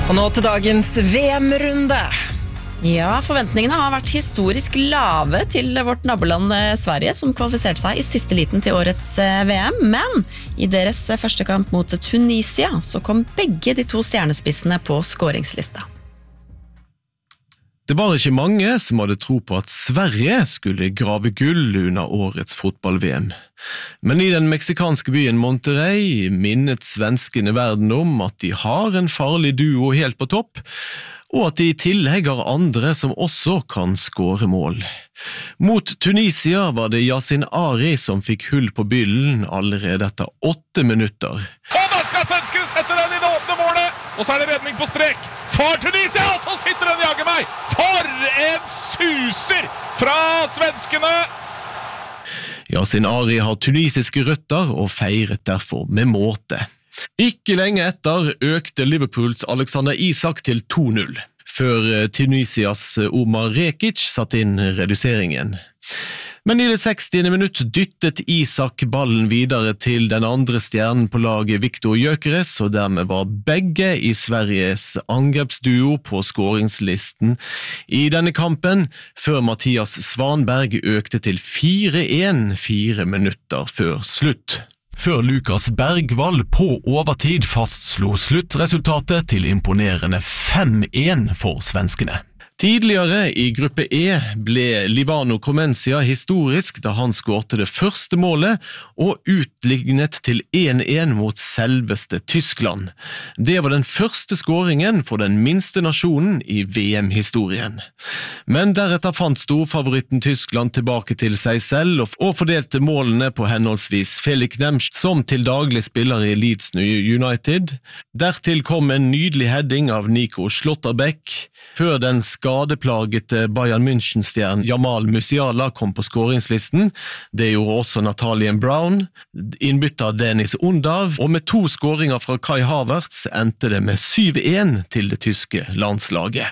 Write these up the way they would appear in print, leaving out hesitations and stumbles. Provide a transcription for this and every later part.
Og nå til dagens VM-runde. Ja, forventningene har vært historisk lave til vårt naboland Sverige, som kvalifiserte seg i siste liten til årets VM. Men i deres første kamp mot Tunisia så kom begge de to stjernespissene på scoringslista. Det var ikke mange som hadde tro på at Sverige skulle grave gull under årets fotball-VM. Men i den meksikanske byen Monterrey minnet svenskene verden om at de har en farlig duo helt på topp, og at de i tillegg har andre som også kan skåre mål. Mot Tunisia var det Yasin Ari som fikk hull på byllen allerede etter 8 minutter. Og da skal svensken sette den i det åpne målet, og så er det redning på strek for Tunisia, og så sitter den jager meg. For en suser fra svenskene! Yasin Ari har tunisiske røtter og feiret derfor med måte. Ikke lenge etter økte Liverpools Alexander Isak til 2-0, før Tunisias Omar Rekic satte inn reduseringen. Men i det 60. minutt dyttet Isak ballen videre til den andre stjernen på laget Viktor Gyökeres, og dermed var begge i Sveriges angrepsduo på scoringslisten i denne kampen, før Mathias Svanberg økte til 4-1 4 minutter før slutt. Før Lukas Bergvall på overtid fastslo sluttresultatet til imponerende 5-1 for svenskene. Tidligere i gruppe E ble Livano Comencia historisk da han skårte det første målet og utlignet til 1-1 mot selveste Tyskland. Det var den første skåringen for den minste nasjonen i VM-historien. Men deretter fant storfavoritten Tyskland tilbake til seg selv og fordelte målene på henholdsvis Felix Nemsch, som til daglig spiller i Leeds United. Dertil kom en nydelig heading av Nico Schlotterbeck, før den skadeplagete Bayern München-stjern Jamal Musiala kom på scoringslisten. Det gjorde også Nathaniel Brown, innbytter Dennis Undav, og med 2 scoringer fra Kai Havertz endte det med 7-1 til det tyske landslaget.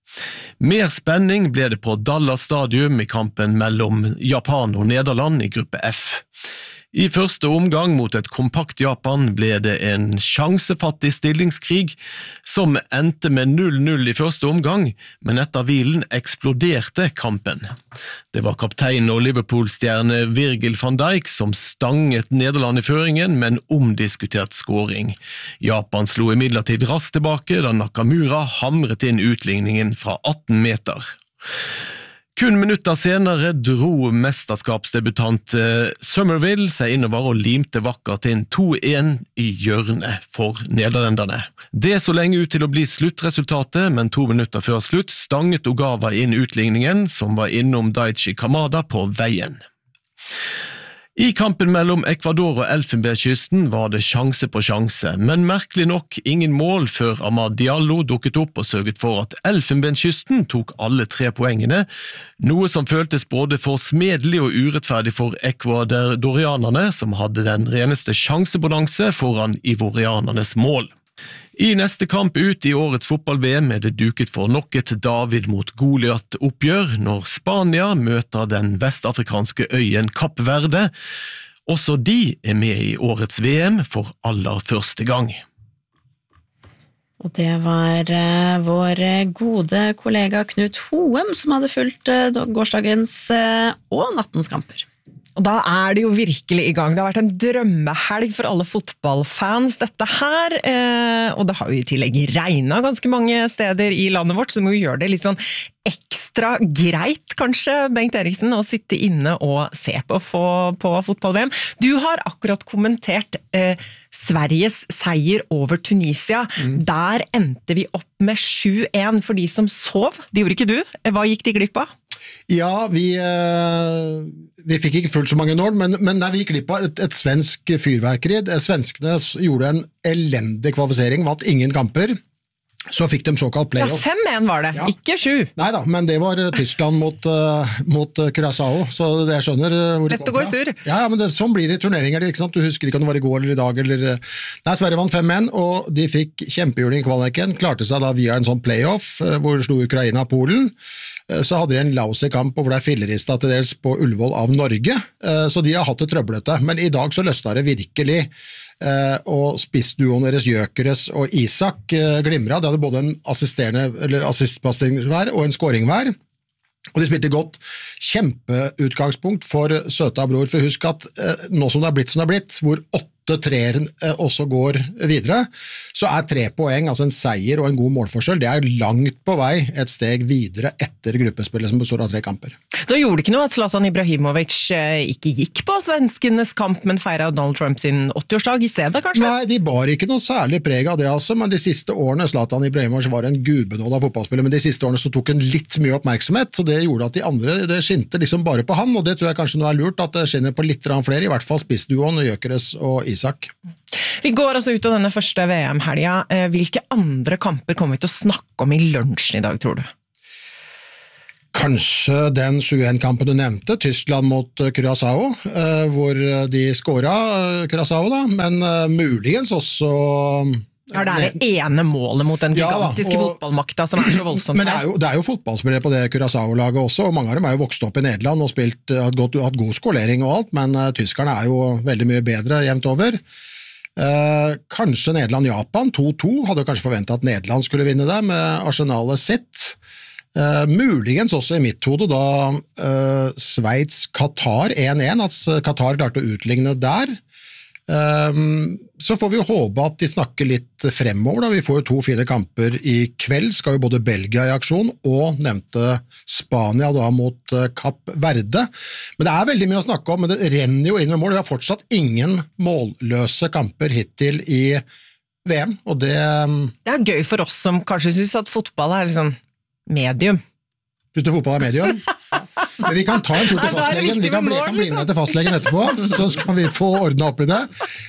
Mer spenning ble det på Dallas Stadium i kampen mellom Japan og Nederland i gruppe F. I første omgang mot et kompakt Japan ble det en sjansefattig stillingskrig som endte med 0-0 i første omgang, men etter hvilen eksploderte kampen. Det var kaptein og Liverpool-stjerne Virgil van Dijk som stanget Nederland i føringen med en omdiskutert scoring. Japan slo imidlertid raskt tilbake da Nakamura hamret inn utligningen fra 18 meter. Kun minutter senere dro mesterskapsdebutant Somerville seg innover og limte vakkert inn 2-1 i hjørnet for nederlenderne. Det så lenge ut til å bli sluttresultatet, men 2 minutter før slutt stanget Ogawa inn utligningen som var innom Daichi Kamada på veien. I kampen mellom Ecuador og Elfenbenskysten var det sjanse på sjanse, men merkelig nok ingen mål før Amad Diallo dukket opp og sørget for at Elfenbenskysten tok alle 3 poengene, noe som føltes både forsmedelig og urettferdig for ecuadorianerne, som hadde den reneste sjansebonanse foran ivorianernes mål. I neste kamp ut i årets fotball-VM er det duket for nok et David mot Goliat-oppgjør når Spania møter den vestafrikanske øyen Kapp Verde. Også de er med i årets VM for aller første gang. Og det var vår gode kollega Knut Hoem som hadde fulgt gårsdagens og nattens kamper. Og da er det jo virkelig i gang. Det har vært en drømmehelg for alle fotballfans, dette her. Og det har jo i tillegg regnet ganske mange steder i landet vårt, som jo gjør det litt sånn ekstra greit, kanskje, Bengt Eriksen, å sitte inne og se på fotball-VM. Du har akkurat kommentert Sveriges seier over Tunisia. Der endte vi opp med 7-1 for de som sov. Det gjorde ikke du. Hva gikk de glipp av? Ja, vi fikk ikke fullt så mange nå, men vi gikk glipp av et svensk fyrverkeri. Svenskene gjorde en elendig kvalifisering, vant ingen kamper. Så fikk de såkalt playoff. Ja, 5-1 var det, ja. Ikke 7. Neida, men det var Tyskland mot Curaçao, så det jeg skjønner hvor lett å gå i sur. Ja, men sånn blir det i turneringer, ikke sant? Du husker ikke om det var i går eller i dag, eller... Nei, Sverige vant 5-1, og de fikk kjempehjuling i kvaliken, klarte seg da via en sånn playoff, hvor de slo Ukraina og Polen. Så hadde de en lousy kamp og ble fillerista til dels på Ullevål av Norge, så de har hatt det trøblete, men i dag så løsner det virkelig. og spissduoen deres Gyökeres og Isak glimret. De hadde både en assistpassing hver og en scoring hver. Og de spilte godt. Kjempeutgangspunkt for søta bror, for husk at nå som det har blitt, hvor 8 treeren også går videre, så 3 poeng, altså en seier og en god målforskjell, det langt på vei et steg videre etter gruppespillet som består av 3 kamper. Da gjorde det ikke noe at Zlatan Ibrahimovic ikke gikk på svenskenes kamp, men feiret Donald Trump sin 80-årsdag i stedet, kanskje? Nei, de bar ikke noe særlig preg av det, altså, men de siste årene, Zlatan Ibrahimovic var en gudbenådet fotballspiller, men de siste årene så tok han litt mye oppmerksomhet, så det gjorde at de andre, det skinte liksom bare på han, og det tror jeg kanskje nå lurt, at det skinner på litt flere, i hvert fall spissduoen, Gyökeres og Isak. Vi går altså ut av denne første VM-helga. Hvilke andre kamper kommer vi til å snakke om i lunsjen i dag, tror du? Kanskje den 7-1-kampen du nevnte, Tyskland mot Curaçao, hvor de skåret Curaçao da, men muligens også... Ja, det det ene målet mot den gigantiske fotballmakta som så voldsomt. Men det jo fotballspillere på det Curaçao-laget også, og mange av dem jo vokst opp i Nederland og hatt god skolering og alt, men tyskerne jo veldig mye bedre jevnt over. Kanskje Nederland-Japan 2-2, hadde kanskje forventet at Nederland skulle vinne det med arsenalet sitt. Muligens også i mitt hode da Sveits-Qatar 1-1, at Qatar klarte å utligne der. Så får vi jo håpe at de snakker litt fremover da. Vi får jo 2 fine kamper i kveld, skal jo både Belgia i aksjon og nevnte Spania da mot Kapp Verde, men det veldig mye å snakke om, men det renner jo inn med mål. Vi har fortsatt ingen målløse kamper hittil i VM, og det gøy for oss som kanskje synes at fotball liksom medium. Synes du fotball medium? Men vi kan ta en tur til fastlegen, vi kan bli med til fastlegen etterpå, så skal vi få ordnet opp i det.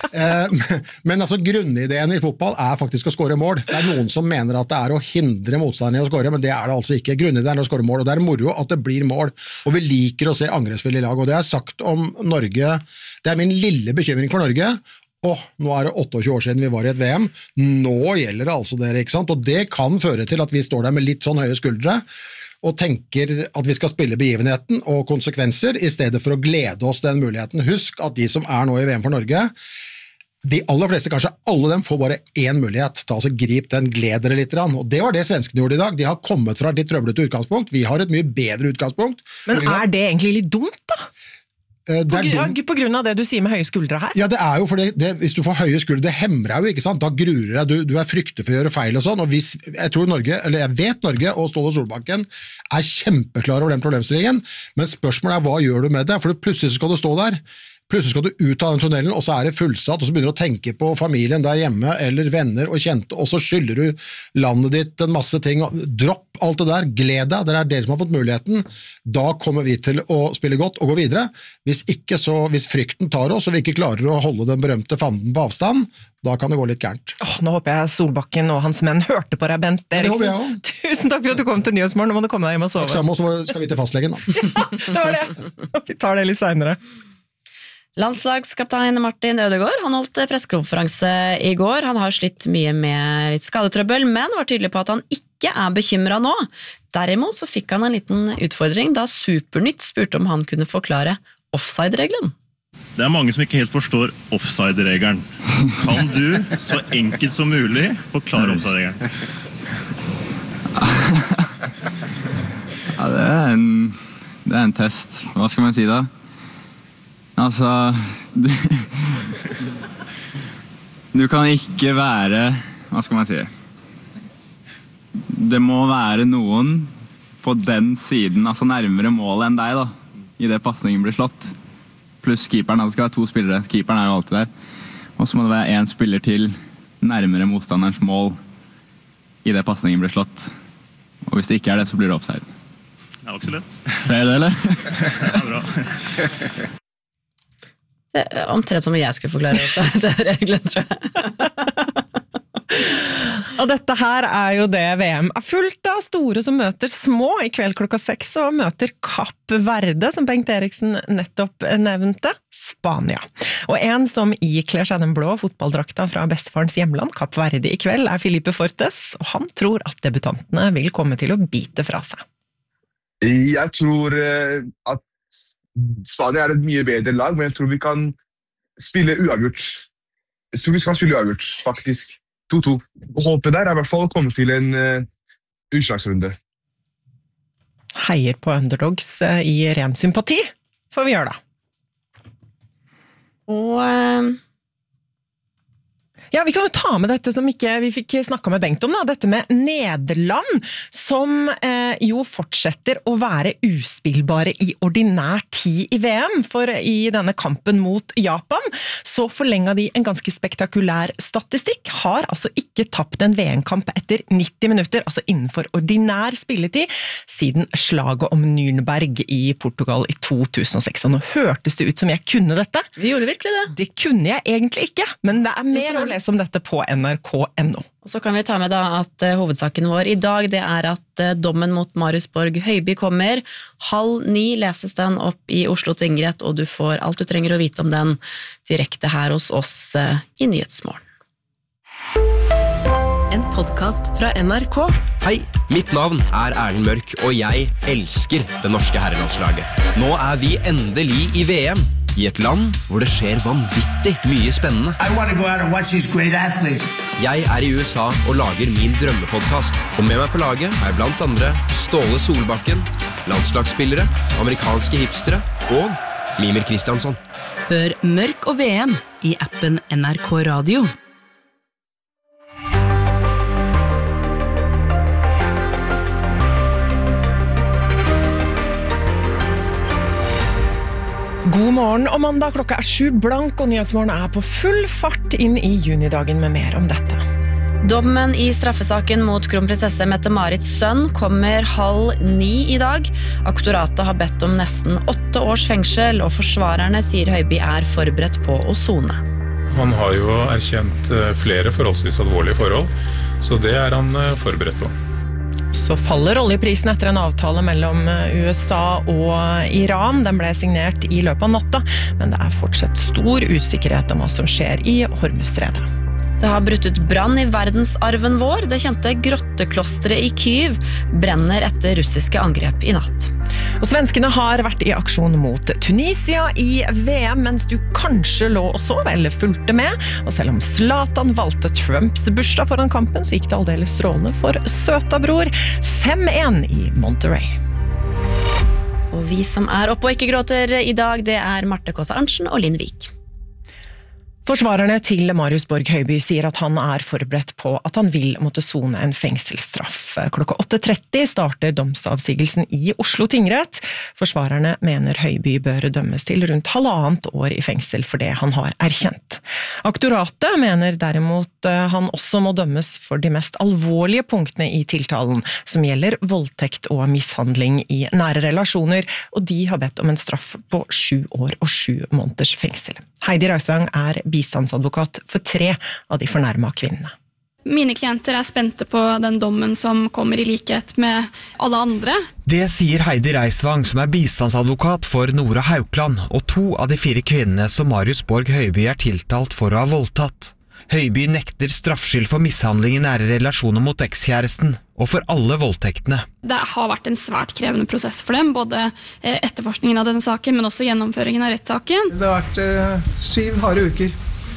Men altså grunnideen i fotball faktisk å skåre mål. Det noen som mener at det å hindre motstanderen i å skåre, men det det altså ikke. Grunnideen å skåre mål, og det moro at det blir mål, og vi liker å se angrepsvillige lag, og det sagt om Norge, det min lille bekymring for Norge, nå det 28 år siden vi var i et VM, nå gjelder det altså dere, ikke sant? Og det kan føre til at vi står der med litt sånn høye skuldre, og tenker at vi skal spille begivenheten og konsekvenser i stedet for å glede oss den muligheten. Husk at de som nå i VM for Norge, de aller fleste, kanskje alle dem, får bare én mulighet. Ta altså grip den, gled dere litt. Og det var det svenskene gjorde i dag. De har kommet fra et litt trøblete utgangspunkt. Vi har et mye bedre utgangspunkt. Men det egentlig litt dumt da? På grunn av det du sier med høye skuldre her? Ja, det jo for hvis du får høye skuldre, det hemmer jo, ikke sant? Da grurer deg, du frykter for å gjøre feil og sånn, og jeg vet Norge og Ståle Solbakken kjempeklar over den problemstillingen, men spørsmålet hva gjør du med det? For plutselig skal du stå der, plutselig skal du ut av den tunnelen, og så det fullsatt, og så begynner du å tenke på familien der hjemme, eller venner og kjente, og så skylder du landet ditt en masse ting, dropp alt det der, gled deg, det dere som har fått muligheten, da kommer vi til å spille godt og gå videre. Hvis ikke, hvis frykten tar oss, og vi ikke klarer å holde den berømte fanden på avstand, da kan det gå litt gærent. Nå håper jeg Solbakken og hans menn hørte på deg, Bent Eriksen. Tusen takk for at du kom til Nyhetsmorgen, nå må du komme deg hjem og sove. Takk sammen, så skal vi til fastlegen da. Det var det. Vi tar det litt senere. Landslagskaptein Martin Ødegaard, han holdt pressekonferanse i går. Han har slitt mye med litt skadetrøbbel, men var tydelig på at han ikke bekymret nå. Derimot så fikk han en liten utfordring da Supernytt spurte om han kunne forklare offside-regelen. Det mange som ikke helt forstår offside-regelen. Kan du, så enkelt som mulig, forklare offside-regelen? Ja, det en test. Hva skal man si da? Altså, du kan ikke være, hva skal man si? Det må være noen på den siden, altså nærmere målet enn deg da, i det passningen blir slått. Pluss keeperen, det skal være 2 spillere, keeperen jo alltid der. Og så må det være 1 spiller til nærmere motstanderens mål i det passningen blir slått. Og hvis det ikke det, så blir det offside. Det også lett. Ser du det, eller? Ja, bra. Det omtrent som jeg skulle forklare reglene, tror jeg. Og dette her jo det VM fullt av store som møter små. I kveld klokka 6 så møter Kapp Verde, som Bengt Eriksen nettopp nevnte, Spania. Og en som ikler seg den blå fotballdrakta fra bestefarens hjemland, Kapp Verde i kveld, Filipe Fortes, og han tror at debutantene vil komme til å bite fra seg. Jeg tror at Spania et mye bedre lag, men jeg tror vi kan spille uavgjort. Så vi skal spille uavgjort, faktisk. 2-2. Og håpet der er i hvert fall å komme til en utslagsrunde. Heier på underdogs i ren sympati, får vi gjøre da. Og ja, vi kan jo ta med dette som ikke vi fikk snakket med Bengt om, da. Dette med Nederland, som jo fortsetter å være uspillbare i ordinær tid i VM, for i denne kampen mot Japan, så forlenget de en ganske spektakulær statistikk, har altså ikke tapt en VM-kamp etter 90 minutter, altså innenfor ordinær spilletid, siden slaget om Nürnberg i Portugal i 2006. Og nå hørtes det ut som jeg kunne dette. vi gjorde virkelig det. Det kunne jeg egentlig ikke, men det er mer å lese om dette på nrk.no. Og så kan vi ta med da at hovedsaken vår i dag, det er at dommen mot Marius Borg Høiby kommer. 8:30 leses den opp i Oslo tingrett, og du får alt du trenger å vite om den direkte her hos oss i Nyhetsmorgen. En podcast fra NRK. Hei, mitt navn er Erlend Mørk, og jeg elsker det norske herrelandslaget. Nå er vi endelig i VM, i et land hvor det skjer vanvittig mye spennende. Jeg er i USA og lager min drømmepodcast, og med meg på laget er blant andre Ståle Solbakken, landslagsspillere, amerikanske hipstere og Mimir Kristiansson. Hør Mørk og VM i appen NRK Radio. God morgen, og mandag klokka er 7 blank, og Nyhetsmorgen er på full fart inn i junidagen med mer om dette. Dommen i straffesaken mot kronprinsesse Mette-Marits sønn kommer 8:30 i dag. Aktoratet har bedt om nesten 8 års fengsel, og forsvarerne sier Høiby er forberedt på å sone. Han har jo erkjent flere forholdsvis alvorlige forhold, så det er han forberedt på. Så faller oljeprisen etter en avtale mellom USA og Iran. Den ble signert i løpet av natta, men det er fortsatt stor usikkerhet om hva som skjer i Hormuzstredet. Det har brutt ut brann i verdensarven vår. Det kjente grotteklosteret i Kyiv brenner etter russiske angrep i natt. Og svenskene har vært i aksjon mot Tunisia i VM, mens du kanskje lå og sov eller fulgte med. Og selv om Zlatan valgte Trumps bursdag foran kampen, så gikk det aldeles strålende for søta bror. 5-1 i Monterrey. Og vi som er oppe og ikke gråter i dag, det er Marte Kåsa Arntzen og Linn Vik. Forsvarerne til Marius Borg Høiby sier at han er forberedt på at han vil måtte sone en fengselsstraff. Klokka 8:30 starter domsavsigelsen i Oslo tingrett. Forsvarerne mener Høiby bør dømmes til rundt 1,5 år i fengsel for det han har erkjent. Aktoratet mener derimot han også må dømmes for de mest alvorlige punktene i tiltalen, som gjelder voldtekt og mishandling i nære relasjoner, og de har bedt om en straff på 7 år og 7 måneders fengsel. Heidi Rausvang er bistandsadvokat for 3 av de fornærmede kvinnene. Mine klienter er spente på den dommen som kommer i likhet med alle andre. Det sier Heidi Reisvang, som er bistandsadvokat for Nora Haukland, og 2 av de 4 kvinnene som Marius Borg Høiby er tiltalt for å ha voldtatt. Høiby nekter straffskyld for mishandling i nære relasjoner mot ekskjæresten, og for alle voldtektene. Det har vært en svært krevende prosess for dem, både etterforskningen av denne saken, men også gjennomføringen av rettssaken. Det har vært 7 harde uker,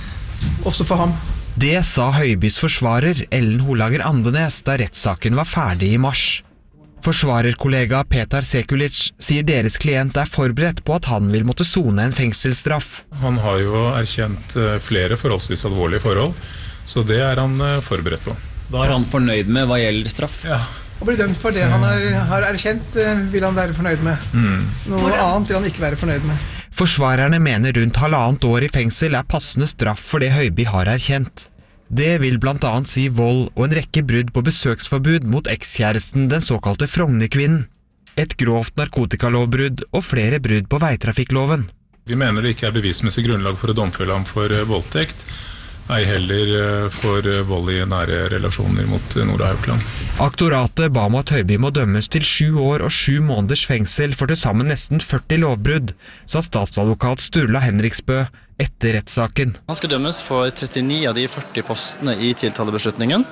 også for ham. Det sa Høibys forsvarer Ellen Holager Andenes da rettssaken var ferdig i mars. Forsvarerkollega Petar Sekulic sier deres klient er forberedt på at han vil måtte sone en fengselsstraff. Han har jo erkjent flere forholdsvis alvorlige forhold, så det er han forberedt på. Hva er han fornøyd med hva gjelder straff? Ja. Å bli dømt for det han har erkjent, vil han være fornøyd med. Noe annet vil han ikke være fornøyd med. Forsvarerne mener rundt 1,5 år i fengsel er passende straff for det Høiby har erkjent. Det vil blant annet si vold og en rekke brudd på besøksforbud mot ekskjæresten, den såkalte Frognerkvinnen. Et grovt narkotikalovbrudd og flere brudd på veitrafikkloven. Vi mener det ikke er bevismessig grunnlag for å domfelle ham for voldtekt, ei heller for vold i nære relasjoner mot Nora Haukland. Aktoratet ba om at Høiby må dømmes til 7 år og 7 måneders fengsel for til sammen nesten 40 lovbrudd, sa statsadvokat Sturla Henriksbø etter rettssaken. Han skal dømmes for 39 av de 40 postene i tiltalebeslutningen,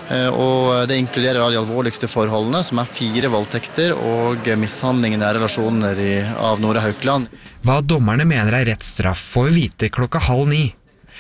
og det inkluderer de alvorligste forholdene, som er 4 voldtekter og mishandling i nære relasjoner av Nora Haukland. Hva dommerne mener er rettsstraff får vi vite klokka 8:30.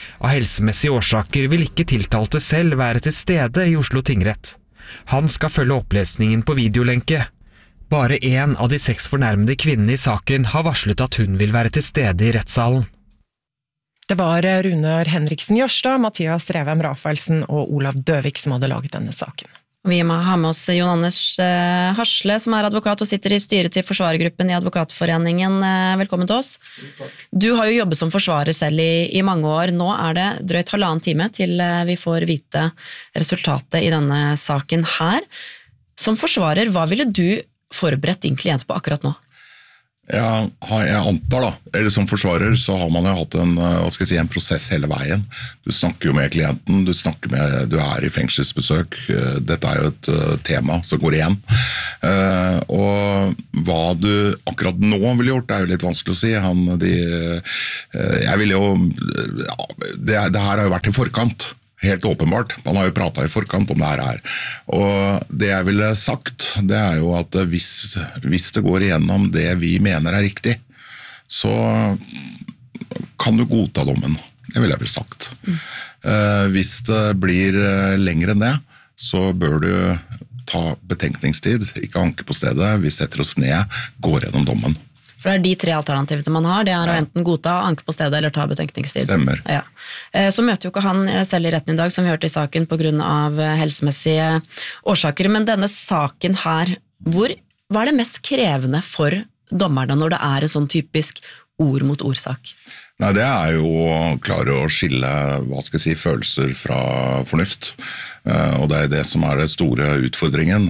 Av helsemessige årsaker vil ikke tiltalte selv være til stede i Oslo tingrett. Han skal følge opplesningen på videolenke. Bare en av de 6 fornærmede kvinnene i saken har varslet at hun vil være til stede i rettssalen. Det var Runar Henriksen Jørstad, Mathias Revem Rafaelsen og Olav Døvik som hadde laget denne saken. Vi må ha med oss Jon Anders Hasle, som advokat og sitter i styret til forsvarergruppen i Advokatforeningen. Velkommen til oss. Takk. Du har jo jobbet som forsvarer selv i mange år. Nå det drøyt 1,5 time til vi får vite resultatet i denne saken her. Som forsvarer, hva ville du forberedt din klient på akkurat nå? Ja, jeg antar da, eller som forsvarer så har man jo hatt en prosess hele veien. Du snakker jo med klienten, du i fengselsbesøk, dette jo et tema som går igjen. Og hva du akkurat nå ville gjort jo litt vanskelig å si. Jeg ville jo, det her har jo vært i forkant. Helt åpenbart. Man har jo pratet i forkant om det her. Og det jeg ville sagt, det jo at hvis det går igjennom det vi mener riktig, så kan du godta dommen. Det vil jeg vel sagt. Hvis det blir lenger enn det, så bør du ta betenkningstid, ikke anke på stedet. Vi setter oss ned, går gjennom dommen. For det de 3 alternativene man har, det å enten godta, anke på stedet eller ta betenkningstid. Stemmer. Ja. Så møter jo ikke han selv i retten i dag, som vi hørte i saken, på grunn av helsemessige årsaker. Men denne saken her, hva det mest krevende for dommerne når det en sånn typisk ord mot ord-sak? Nei, det jo å klare å skille, følelser fra fornuft. Og det det som den store utfordringen.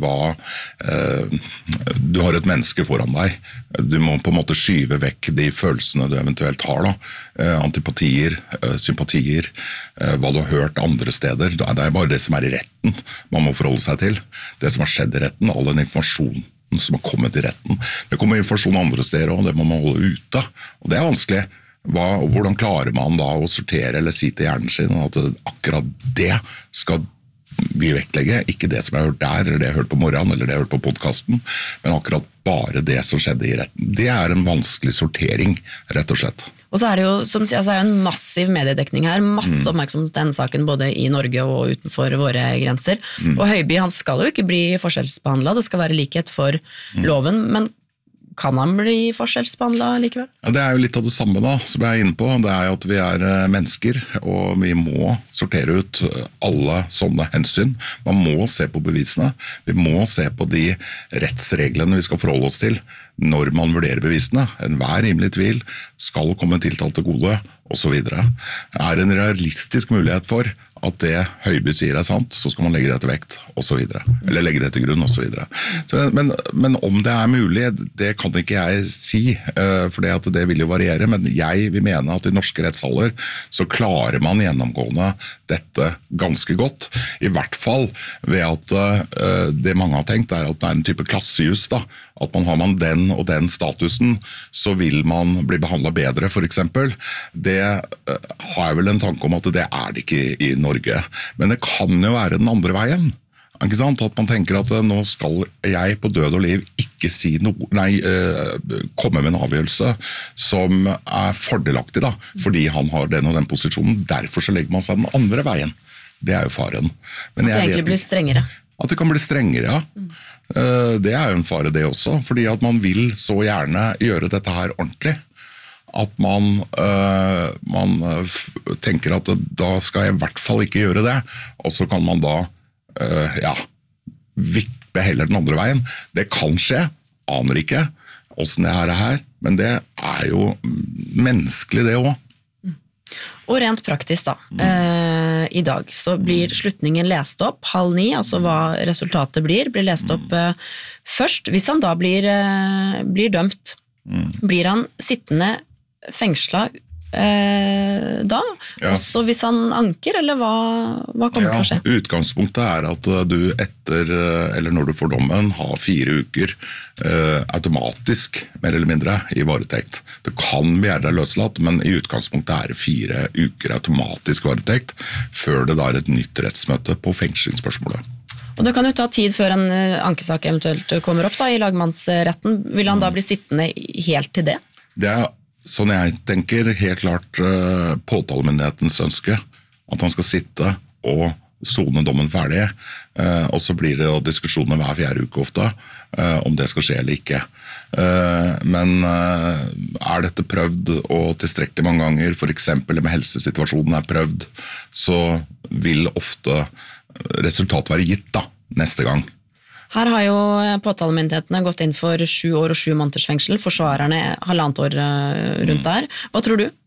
Du har et menneske foran deg. Du må på en måte skyve vekk de følelsene du eventuelt har. Antipatier, sympatier, hva du har hørt andre steder. Det bare det som i retten man må forholde seg til. Det som har skjedd i retten, all den informasjonen som har kommet i retten. Det kommer informasjon andre steder, og det må man holde ute. Og det vanskelig. Hvordan klarer man da å sortere eller si til hjernen sin at akkurat det skal vi vektlegge, ikke det som jeg har hørt der, eller det jeg har hørt på morgenen, eller det jeg har hørt på podcasten, men akkurat bare det som skjedde i retten. Det en vanskelig sortering, rett og slett. Og så det jo, som sier, en massiv mediedekning her, masse oppmerksomhet på denne saken, både i Norge og utenfor våre grenser. Og Høiby, han skal jo ikke bli forskjellsbehandlet, det skal være likhet for loven, men kan han bli forskjellsbehandlet likevel? Ja, det jo litt av det samme da, som jeg inne på. Det jo at vi mennesker, og vi må sortere ut alle sånne hensyn. Man må se på bevisene. Vi må se på de rettsreglene vi skal forholde oss til når man vurderer bevisene. Enhver rimelig tvil skal komme tiltalt til gode, og så videre. En realistisk mulighet for at det Høiby sier sant, så skal man legge det til vekt, og så videre. Eller legge det til grunn, og så videre. Men om det mulig, det kan ikke jeg si, for det vil jo variere, men jeg vil mene at i norske rettssaler så klarer man gjennomgående dette ganske godt, i hvert fall ved at det mange har tenkt at det en type klassejus, da, at har man den og den statusen, så vil man bli behandlet bedre, for eksempel. Det har jeg vel en tanke om at det det ikke i Norge. Men det kan jo være den andre veien. Ikke sant? At man tenker at nå skal jeg på død og liv ikke si noe, komme med en avgjørelse som fordelaktig da, fordi han har den og den posisjonen. Derfor så legger man seg den andre veien. Det jo faren. Men at det egentlig blir strengere? At det kan bli strengere, ja. Det jo en fare det også, fordi at man vil så gjerne gjøre dette her ordentlig. At man tenker at da skal jeg i hvert fall ikke gjøre det, og så kan man da vippe heller den andre veien. Det kan skje, aner ikke hvordan det her, men det jo menneskelig det også. Og rent praktisk da, i dag så blir slutningen lest opp 8:30, altså hva resultatet blir lest opp først. Hvis han da blir dømt, blir han sittende fengslet da? Ja. Også hvis han anker, eller hva kommer til å skje? Utgangspunktet at du etter, eller når du får dommen, har 4 uker automatisk, mer eller mindre, i varetekt. Det kan begjære deg løslatt, men i utgangspunktet det 4 uker automatisk varetekt, før det da et nytt rettsmøte på fengslingsspørsmålet. Og det kan jo ta tid før en ankesak eventuelt kommer opp da, i lagmannsretten. Vil han da bli sittende helt til det? Det sånn jeg tenker, helt klart påtalemyndighetens ønske, at han skal sitte og sone dommen ferdig, og så blir det diskusjoner hver 4. uke ofte, om det skal skje eller ikke. Men dette prøvd og tilstrekkelig mange ganger, for eksempel med helsesituasjonen prøvd, så vil ofte resultatet være gitt da, neste gang. Her har jo påtalemyndighetene gått inn for 7 år og 7 måneders fengsel, forsvarerne 1,5 år rundt der. Hva tror du?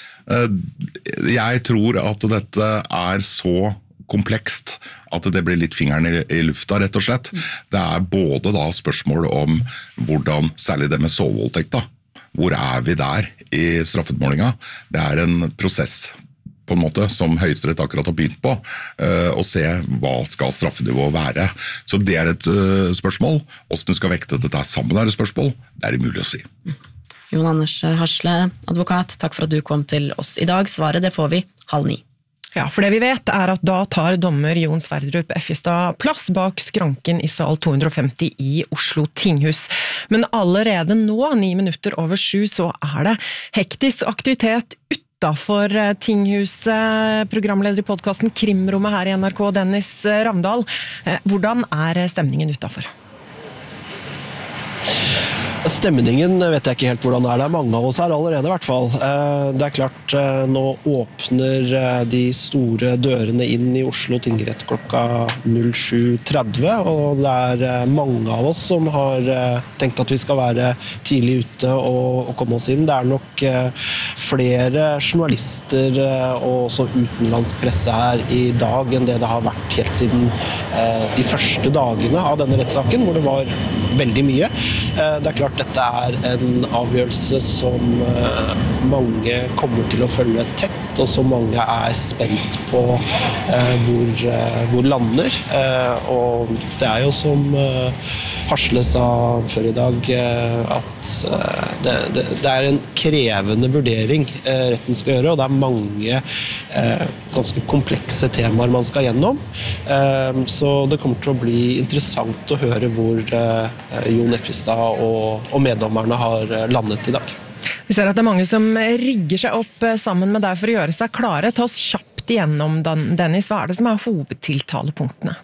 Jeg tror at dette så komplekst at det blir litt fingeren i lufta, rett og slett. Det både da spørsmål om hvordan, særlig det med sovevoldtekt da, hvor vi der i straffeutmålinga? Det en prosess på en måte som Høyesterett akkurat har begynt på, å se hva skal straffenivået være. Så det et spørsmål. Hvordan du skal vekte dette sammen et spørsmål, det umulig å si. Jon Anders Hasle, advokat, takk for at du kom til oss i dag. Svaret det får vi 8:30. Ja, for det vi vet at da tar dommer Jon Sverdrup Effestad plass bak skranken i sal 250 i Oslo tinghus. Men allerede nå, 9 minutter over 7, så det hektisk aktivitet utenfor tinghuset. Programleder i podcasten Krimrommet her i NRK, Dennis Ravndal. Hvordan stemningen utenfor? Stemningen vet jeg ikke helt hvordan det mange av oss her allerede i hvert fall. Det klart, nå åpner de store dørene inn i Oslo tingrett klokka 07:30, og det mange av oss som har tenkt at vi skal være tidlig ute og komme oss inn. Det nok flere journalister og også utenlandsk presse her i dag enn det har vært helt siden de første dagene av denne rettssaken, hvor det var veldig mye. Det klart dette en avgjørelse som mange kommer til å følge tett, og som mange spent på hvor lander. Og det jo som Hasle sa før i dag, at det en krevende vurdering retten skal gjøre, og det mange ganske komplekse temaer man skal gjennom. Så det kommer til å bli interessant å høre hvor Jon Effestad og meddommerne har landet i dag. Vi ser at det mange som rigger seg opp sammen med deg for å gjøre seg klare. Ta oss kjapt igjennom, Dennis. Hva det som tiltalepunktene?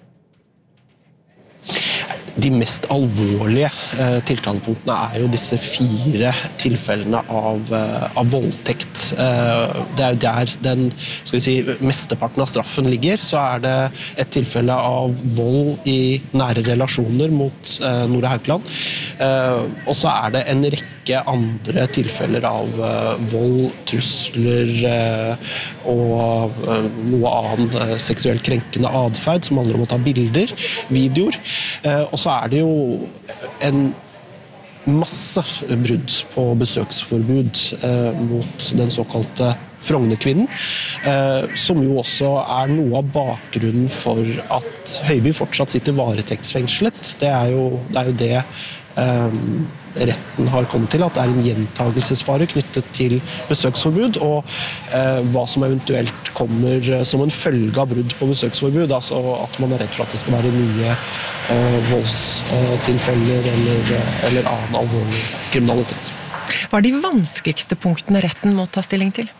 De mest alvorlige tiltalepunktene jo disse 4 tilfellene av voldtekt. Det jo der den, skal vi si, mesteparten av straffen ligger. Så det et tilfelle av vold i nære relasjoner mot Nora Haukeland. Og så det en rekke andre tilfeller av vold, trusler og noe annen seksuelt krenkende adferd som handler om å ta bilder, videoer. Og så det jo en masse brudd på besøksforbud mot den såkalte Frognerkvinnen, som jo også noe av bakgrunnen for at Høiby fortsatt sitter varetektsfengslet. Det jo det retten har kommet til, at det en gjentagelsesfare knyttet til besøksforbud, og hva som eventuelt kommer som en følge av brudd på besøksforbud, altså at man redd for at det skal være nye voldstilfeller eller annen alvorlig kriminalitet. Hva de vanskeligste punktene retten må ta stilling til?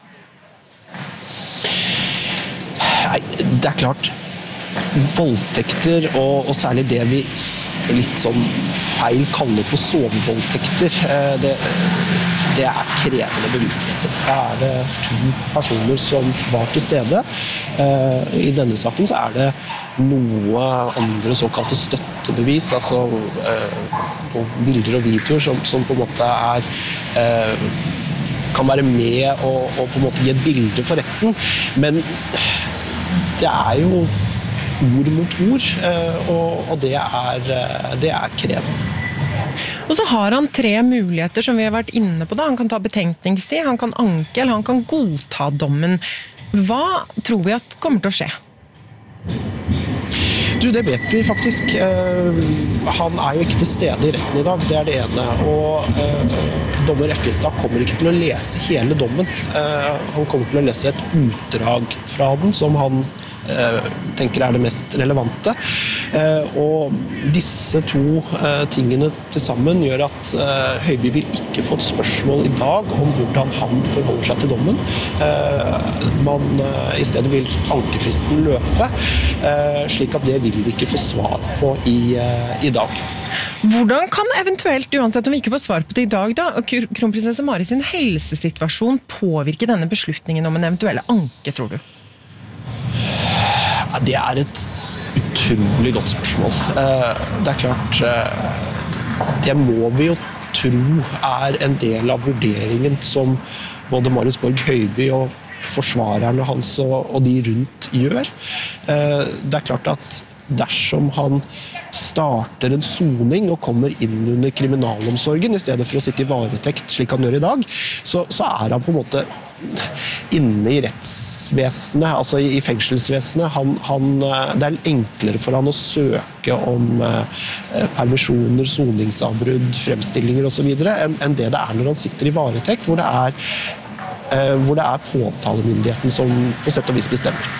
Nei, det klart voldtekter, og særlig det vi litt sånn feil kaller for sovevoldtekter, det krevende bevismessig. Da det 2 personer som var til stede. I denne saken så det noe andre såkalte støttebevis, altså bilder og videoer som på en måte kan være med og på en måte gi et bilde for retten, men det jo ord mot ord, og det krevende. Og så har han 3 muligheter som vi har vært inne på da. Han kan ta betenkningstid, han kan anke, eller han kan godta dommen. Hva tror vi at kommer til å skje? Du, det vet vi faktisk. Han jo ikke til stede i retten i dag, det det ene. Og dommer Effestad kommer ikke til å lese hele dommen. Han kommer til å lese et utdrag fra den som han tenker det mest relevante. Og disse to tingene til sammen gjør at Høiby vil ikke få et spørsmål i dag om hvordan han forholder seg til dommen. Man i stedet vil ankefristen løpe, slik at det vil vi ikke få svar på i dag. Hvordan kan eventuelt, uansett om vi ikke får svar på det i dag, da, kronprinsesse Mari sin helsesituasjon påvirke denne beslutningen om en eventuelle anke, tror du? Det et utrolig godt spørsmål. Det klart, det må vi jo tro en del av vurderingen som både Marius Borg Høiby og forsvarerne hans og de rundt gjør. Det klart at dersom han starter en soning og kommer inn under kriminalomsorgen i stedet for å sitte i varetekt slik han gjør i dag, så han på en måte inne i rettsvesenet, altså i fengselsvesenet. Det enklere for han å søke om permisjoner, soningsavbrudd, fremstillinger og så videre, enn det når han sitter i varetekt, hvor det påtalemyndigheten som på sett og vis bestemmer.